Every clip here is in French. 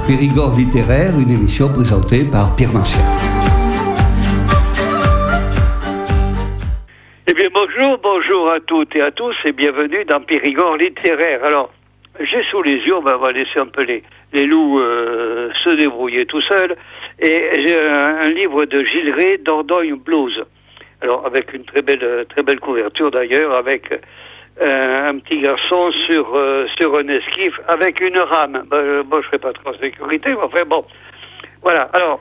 Périgord littéraire, une émission présentée par Pierre Martial. Eh bien bonjour à toutes et à tous et bienvenue dans Périgord littéraire. Alors, j'ai sous les yeux, on va laisser un peu les loups se débrouiller tout seuls, et j'ai un livre de Gilles Rey, Dordogne Blues. Alors, avec une très belle couverture d'ailleurs, avec un petit garçon sur un esquif avec une rame. Je ne serai pas trop en sécurité, mais enfin bon. Voilà, alors,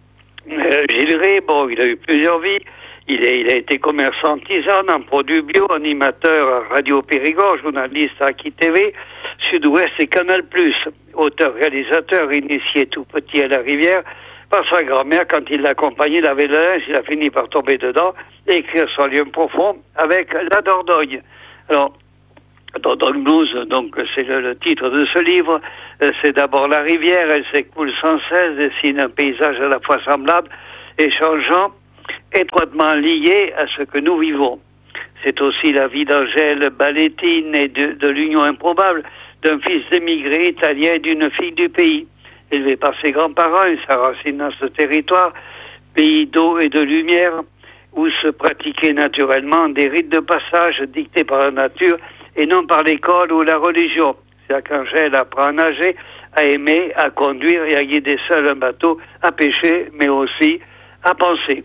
Gilles Rey, il a eu plusieurs vies. Il a été commerçant tisane en produits bio, animateur à Radio Périgord, journaliste à Aki TV, Sud-Ouest et Canal+. Auteur-réalisateur, initié tout petit à la rivière, par sa grand-mère, quand il l'accompagnait, il avait le linge, il a fini par tomber dedans et écrire son lieu profond avec la Dordogne. Alors, Dordogne Blues, donc c'est le titre de ce livre. C'est d'abord la rivière, elle s'écoule sans cesse, dessine un paysage à la fois semblable et changeant, étroitement lié à ce que nous vivons. C'est aussi la vie d'Angèle Ballettine et de l'union improbable d'un fils d'émigré italien et d'une fille du pays. Élevé par ses grands-parents, il s'enracine dans ce territoire, pays d'eau et de lumière, où se pratiquaient naturellement des rites de passage dictés par la nature et non par l'école ou la religion. C'est là qu'Angèle apprend à nager, à aimer, à conduire et à guider seul un bateau, à pêcher, mais aussi à penser.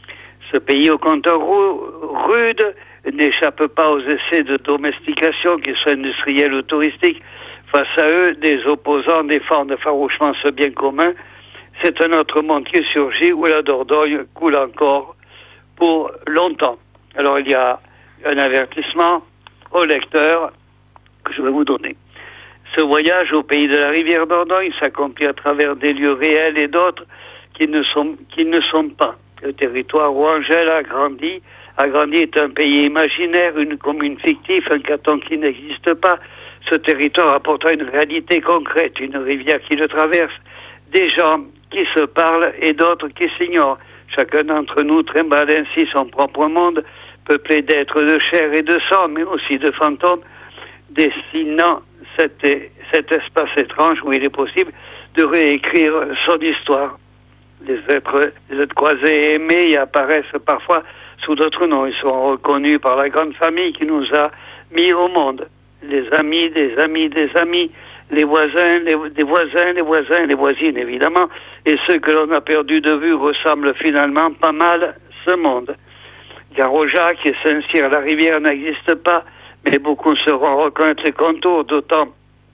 Ce pays au compteur rude n'échappe pas aux essais de domestication, qu'ils soient industriels ou touristiques. Face à eux, des opposants défendent farouchement ce bien commun. C'est un autre monde qui surgit où la Dordogne coule encore pour longtemps. Alors il y a un avertissement au lecteur que je vais vous donner. Ce voyage au pays de la rivière Dordogne s'accomplit à travers des lieux réels et d'autres qui ne sont pas. Le territoire où Angèle a grandi est un pays imaginaire, une commune fictive, un canton qui n'existe pas. Ce territoire apportant une réalité concrète, une rivière qui le traverse, des gens qui se parlent et d'autres qui s'ignorent. Chacun d'entre nous trimballe ainsi son propre monde, peuplé d'êtres de chair et de sang, mais aussi de fantômes, dessinant cet espace étrange où il est possible de réécrire son histoire. Les êtres croisés et aimés y apparaissent parfois sous d'autres noms. Ils sont reconnus par la grande famille qui nous a mis au monde. Les amis, des amis, des amis, les voisins, les voisins, les voisines évidemment, et ceux que l'on a perdus de vue ressemblent finalement pas mal à ce monde. Garojac et Saint-Cyr, la rivière n'existe pas, mais beaucoup sauront reconnaître les contours, d'autant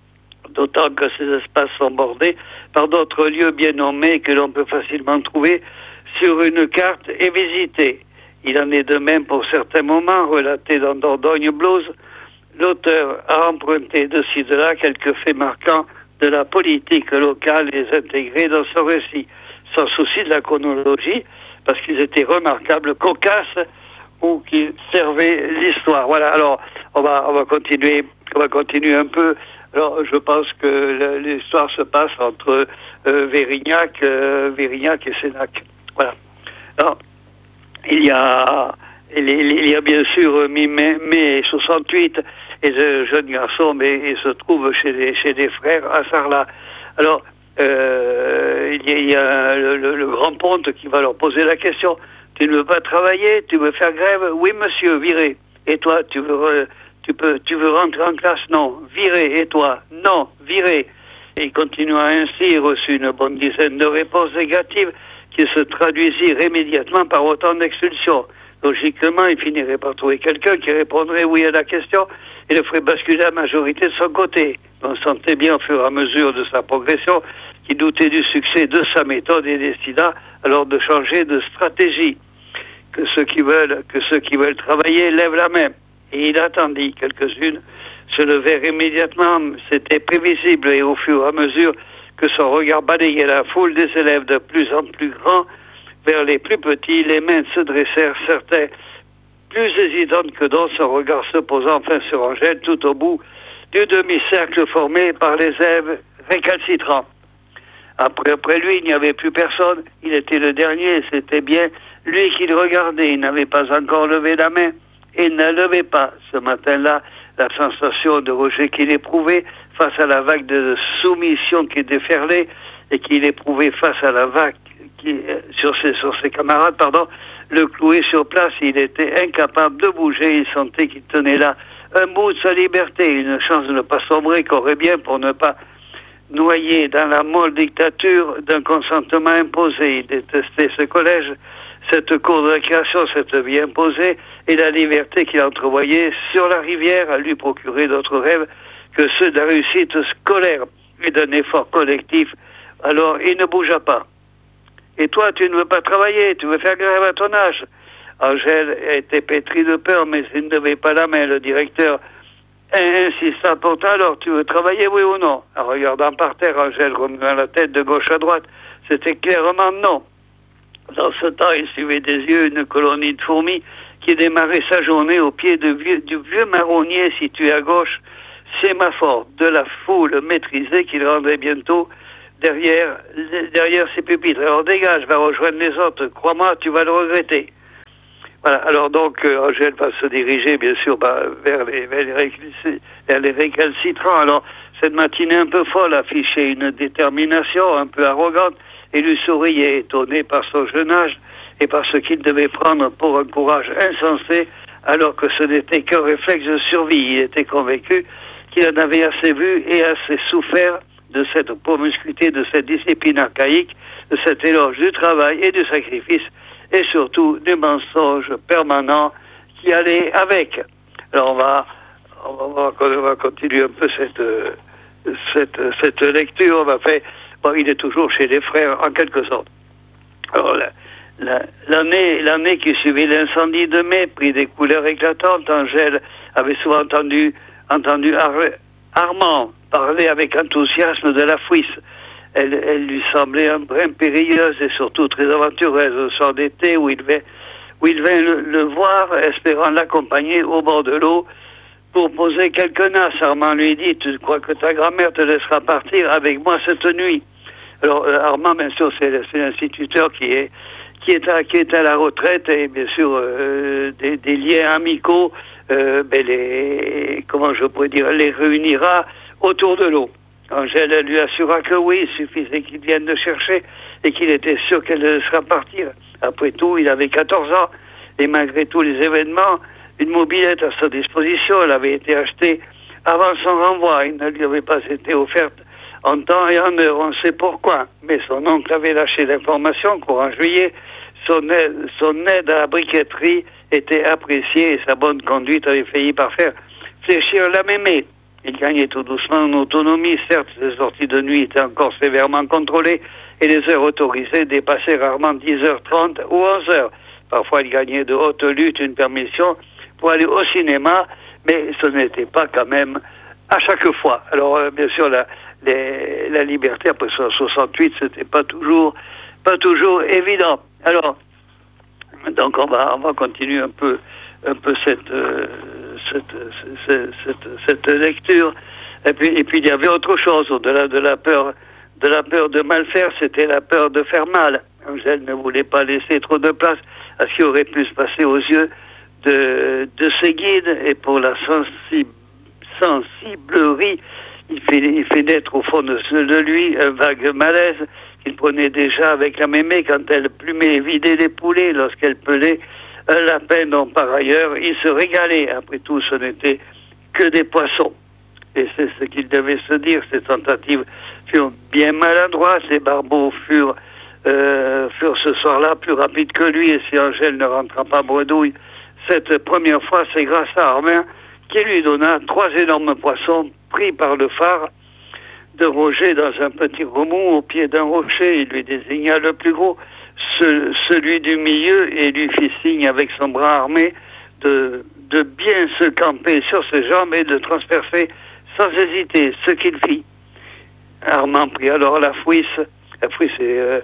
que ces espaces sont bordés par d'autres lieux bien nommés que l'on peut facilement trouver sur une carte et visiter. Il en est de même pour certains moments relatés dans Dordogne Blues. L'auteur a emprunté de ci de là quelques faits marquants de la politique locale et les intégrer dans son récit, sans souci de la chronologie, parce qu'ils étaient remarquables, cocasses ou qui servaient l'histoire. Voilà. Alors on va continuer un peu. Alors, je pense que l'histoire se passe entre Vérignac et Sénac. Voilà. Alors, il y a bien sûr mai 68 et ce jeune garçon, mais il se trouve chez des frères à Sarlat. Alors, il y a le grand ponte qui va leur poser la question. Tu ne veux pas travailler? Tu veux faire grève? Oui, monsieur, viré. Et toi, tu veux rentrer en classe? Non. Viré. Et toi? Non. Viré. Et continuant ainsi, il reçut une bonne dizaine de réponses négatives qui se traduisirent immédiatement par autant d'expulsions. Logiquement, il finirait par trouver quelqu'un qui répondrait oui à la question et le ferait basculer la majorité de son côté. On sentait bien au fur et à mesure de sa progression qu'il doutait du succès de sa méthode et décida alors de changer de stratégie. Que ceux qui veulent travailler lèvent la main. Et il attendit. Quelques-unes se levèrent immédiatement. C'était prévisible et au fur et à mesure que son regard balayait la foule des élèves de plus en plus grands vers les plus petits, les mains se dressèrent, certains plus hésitantes que d'autres, son regard se posant enfin sur Angèle tout au bout du demi-cercle formé par les élèves récalcitrants. Après lui, il n'y avait plus personne. Il était le dernier, c'était bien lui qu'il regardait. Il n'avait pas encore levé la main et ne levait pas. Ce matin-là, la sensation de rejet qu'il éprouvait face à la vague de soumission qui déferlait et qu'il éprouvait face à la vague sur ses camarades, le clouait sur place. Il était incapable de bouger. Il sentait qu'il tenait là un bout de sa liberté, une chance de ne pas sombrer, qu'aurait bien pour ne pas noyer dans la molle dictature d'un consentement imposé. Il détestait ce collège, cette cour de récréation, cette vie imposée, et la liberté qu'il entrevoyait sur la rivière lui procurait d'autres rêves que ceux de la réussite scolaire et d'un effort collectif. Alors il ne bougea pas. Et toi, tu ne veux pas travailler, tu veux faire grève à ton âge. Angèle était pétrie de peur, mais il ne levait pas la main. Le directeur insista pourtant, alors tu veux travailler, oui ou non? En regardant par terre, Angèle remuant la tête de gauche à droite. C'était clairement non. Dans ce temps, il suivait des yeux une colonie de fourmis qui démarrait sa journée au pied du vieux marronnier situé à gauche, sémaphore de la foule maîtrisée qu'il rendait bientôt derrière ses pupitres. Alors dégage, va rejoindre les autres, crois-moi, tu vas le regretter. Voilà, alors donc Angèle va se diriger bien sûr vers les récalcitrants. Alors cette matinée un peu folle affichait une détermination un peu arrogante et lui souriait, étonné par son jeune âge et par ce qu'il devait prendre pour un courage insensé, alors que ce n'était qu'un réflexe de survie. Il était convaincu qu'il en avait assez vu et assez souffert de cette promiscuité, de cette discipline archaïque, de cet éloge du travail et du sacrifice, et surtout des mensonges permanents qui allaient avec. Alors on va continuer un peu cette lecture. Il est toujours chez les frères en quelque sorte. Alors l'année qui suivit l'incendie de mai prit des couleurs éclatantes. Angèle avait souvent entendu Armand parler avec enthousiasme de la Fouisse. Elle lui semblait un brin périlleuse et surtout très aventureuse. Au soir d'été où il vint le voir, espérant l'accompagner au bord de l'eau pour poser quelques nasses. Armand lui dit, tu crois que ta grand-mère te laissera partir avec moi cette nuit? Alors Armand, bien sûr, c'est l'instituteur qui est à la retraite et bien sûr des liens amicaux, les réunira autour de l'eau. Angèle lui assura que oui, il suffisait qu'il vienne le chercher et qu'il était sûr qu'elle le laissera partir. Après tout, il avait 14 ans et malgré tous les événements, une mobilette à sa disposition. Elle avait été achetée avant son renvoi. Il ne lui avait pas été offerte en temps et en heure. On sait pourquoi. Mais son oncle avait lâché l'information courant juillet. Son aide à la briqueterie était appréciée et sa bonne conduite avait failli par faire fléchir la mémé. Il gagnait tout doucement en autonomie. Certes, les sorties de nuit étaient encore sévèrement contrôlées et les heures autorisées dépassaient rarement 10h30 ou 11h. Parfois, il gagnait de haute lutte une permission pour aller au cinéma, mais ce n'était pas quand même à chaque fois. Alors, bien sûr, la liberté après 68, c'était pas toujours évident. Alors, donc on va continuer un peu cette lecture. Et puis il y avait autre chose au-delà de la peur de mal faire, c'était la peur de faire mal. Angèle ne voulait pas laisser trop de place à ce qui aurait pu se passer aux yeux de ses guides, et pour la sensiblerie, il fait naître au fond de lui un vague malaise qu'il prenait déjà avec la mémé quand elle plumait et vidait les poulets, lorsqu'elle pelait un lapin dont par ailleurs il se régalait. Après tout, ce n'était que des poissons. Et c'est ce qu'il devait se dire. Ces tentatives furent bien maladroites. Les barbeaux furent ce soir-là plus rapides que lui, et si Angèle ne rentra pas bredouille cette première fois, c'est grâce à Armin qui lui donna 3 énormes poissons pris par le phare de Roger dans un petit remous au pied d'un rocher. Il lui désigna le plus gros, celui du milieu, et lui fit signe avec son bras armé de bien se camper sur ses jambes et de transpercer sans hésiter, ce qu'il fit. Armand prit alors la fouisse. La fouisse est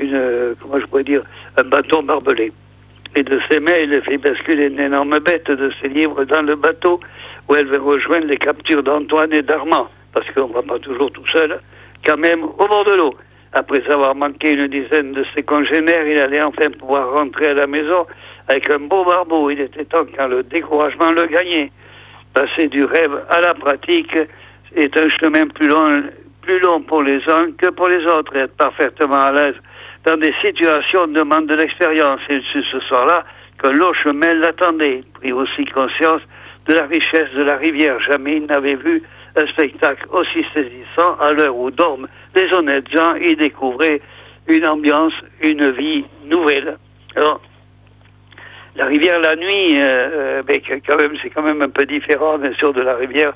un bâton barbelé. Et de ses mains, il fit basculer une énorme bête de ses livres dans le bateau où elle va rejoindre les captures d'Antoine et d'Armand, parce qu'on ne va pas toujours tout seul, quand même au bord de l'eau. Après avoir manqué une dizaine de ses congénères, il allait enfin pouvoir rentrer à la maison avec un beau barbeau. Il était temps quand le découragement le gagnait. Passer du rêve à la pratique est un chemin plus long pour les uns que pour les autres. Être parfaitement à l'aise dans des situations demande de l'expérience. Et c'est ce soir-là que long chemin l'attendait. Il prit aussi conscience de la richesse de la rivière. Jamais il n'avait vu un spectacle aussi saisissant à l'heure où dorment les honnêtes gens. Il découvrait une ambiance, une vie nouvelle. Alors, la rivière la nuit, c'est quand même un peu différent, bien sûr, de la rivière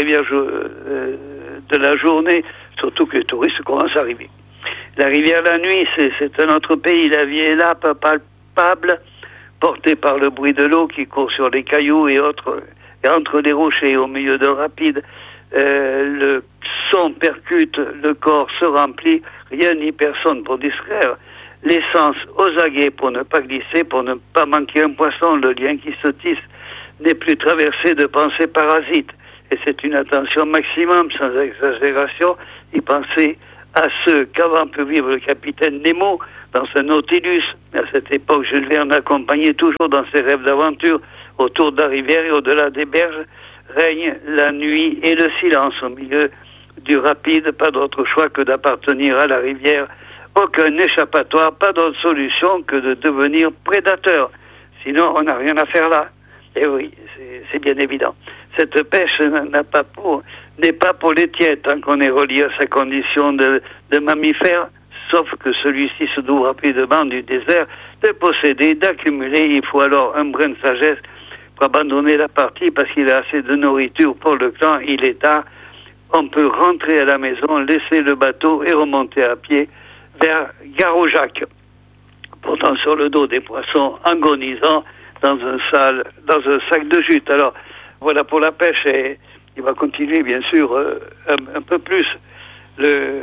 de la journée, surtout que les touristes commencent à arriver. La rivière la nuit, c'est un autre pays. La vie est là, palpable, portée par le bruit de l'eau qui court sur les cailloux et entre les rochers au milieu d'un rapide. Le son percute, le corps se remplit, rien ni personne pour distraire. L'essence aux aguets pour ne pas glisser, pour ne pas manquer un poisson. Le lien qui se tisse n'est plus traversé de pensées parasites. Et c'est une attention maximum, sans exagération, y penser à ce qu'avant peut vivre le capitaine Nemo dans un Nautilus. À cette époque, Jules Verne accompagnait toujours dans ses rêves d'aventure autour de la rivière et au-delà des berges. Règne la nuit et le silence au milieu du rapide. Pas d'autre choix que d'appartenir à la rivière. Aucun échappatoire, pas d'autre solution que de devenir prédateur. Sinon, on n'a rien à faire là. Et oui, c'est bien évident. Cette pêche n'est pas pour les tièdes tant qu'on est relié à sa condition de mammifère, sauf que celui-ci se doit rapidement du désert de posséder, d'accumuler. Il faut alors un brin de sagesse pour abandonner la partie parce qu'il a assez de nourriture pour le clan. Il est tard. On peut rentrer à la maison, laisser le bateau et remonter à pied vers Garojac, portant sur le dos des poissons agonisants dans un sac de jute. Alors, voilà pour la pêche, et il va continuer, bien sûr, un peu plus. Le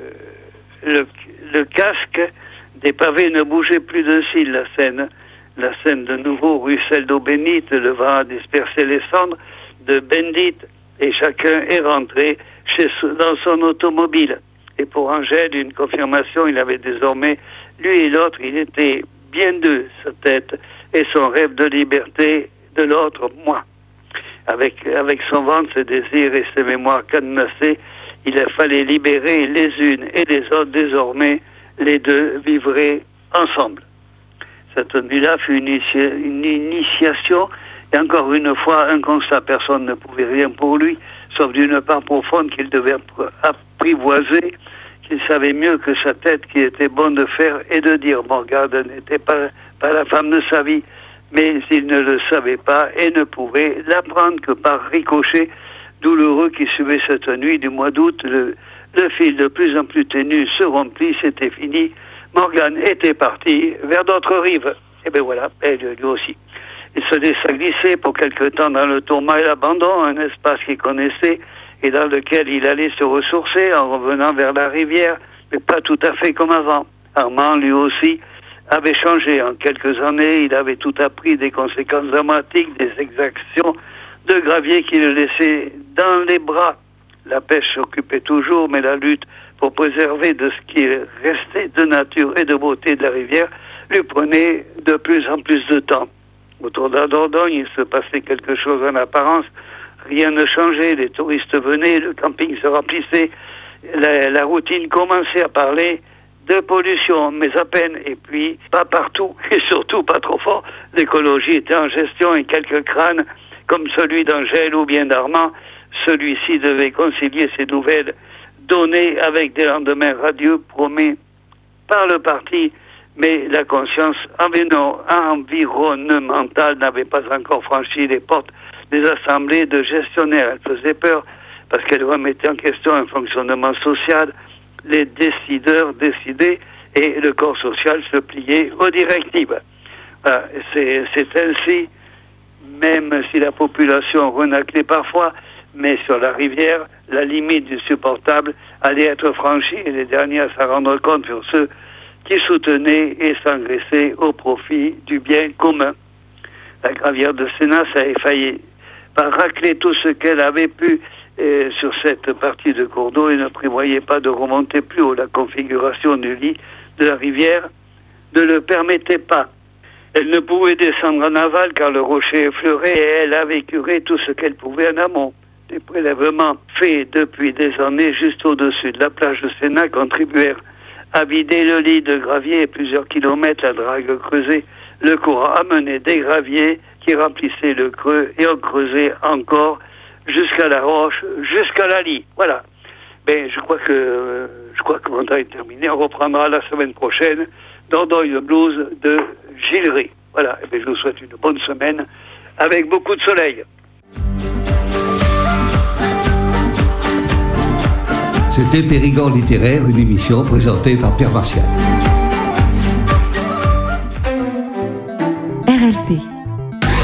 casque des pavés ne bougeait plus d'un cil. La Seine de nouveau ruisselle d'eau bénite, le vent a dispersé les cendres de Bendit, et chacun est rentré dans son automobile. Et pour Angèle, une confirmation, il avait désormais, lui et l'autre, il était bien deux, sa tête et son rêve de liberté, de l'autre, moi. Avec son ventre, ses désirs et ses mémoires cadenassées, il fallait libérer les unes et les autres. Désormais, les deux vivraient ensemble. Cette nuit-là fut une initiation, et encore une fois, un constat. Personne ne pouvait rien pour lui, sauf d'une part profonde qu'il devait apprivoiser, qu'il savait mieux que sa tête qu'il était bon de faire et de dire. Morgane n'était pas la femme de sa vie, mais il ne le savait pas et ne pouvait l'apprendre que par ricochet douloureux qui suivait cette nuit du mois d'août. Le fil de plus en plus ténu se rompit, c'était fini. Morgane était parti vers d'autres rives. Et bien voilà, elle lui aussi. Il se laissa glisser pour quelque temps dans le tourment et l'abandon, un espace qu'il connaissait et dans lequel il allait se ressourcer en revenant vers la rivière, mais pas tout à fait comme avant. Armand, lui aussi, avait changé. En quelques années, il avait tout appris des conséquences dramatiques, des exactions de gravier qui le laissaient dans les bras. La pêche s'occupait toujours, mais la lutte pour préserver de ce qui restait de nature et de beauté de la rivière lui prenait de plus en plus de temps. Autour de la Dordogne, il se passait quelque chose en apparence. Rien ne changeait, les touristes venaient, le camping se remplissait, la routine commençait à parler de pollution, mais à peine, et puis pas partout, et surtout pas trop fort. L'écologie était en gestion et quelques crânes, comme celui d'Angèle ou bien d'Armand, celui-ci devait concilier ses nouvelles données avec des lendemains radieux promis par le parti, mais la conscience environnementale n'avait pas encore franchi les portes des assemblées de gestionnaires. Elle faisait peur parce qu'elle remettait en question un fonctionnement social. Les décideurs décidaient et le corps social se pliait aux directives. C'est ainsi, même si la population renâclait parfois, mais sur la rivière, la limite du supportable allait être franchie et les derniers à s'en rendre compte furent ceux qui soutenaient et s'engraissaient au profit du bien commun. La gravière de Sénat a failli par racler tout ce qu'elle avait pu sur cette partie de cours d'eau et ne prévoyait pas de remonter plus haut. La configuration du lit de la rivière ne le permettait pas. Elle ne pouvait descendre en aval car le rocher effleurait et elle avait curé tout ce qu'elle pouvait en amont. Des prélèvements faits depuis des années juste au-dessus de la plage de Sénat contribuèrent à vider le lit de gravier et plusieurs kilomètres la drague creusée. Le courant amenait des graviers qui remplissaient le creux et on creusait encore jusqu'à la roche, jusqu'à la lie. Voilà. Ben, je crois que mon temps est terminé. On reprendra la semaine prochaine Dordogne le blues de Gillery. Voilà. Et bien, je vous souhaite une bonne semaine avec beaucoup de soleil. C'était Périgord littéraire, une émission présentée par Pierre Martial.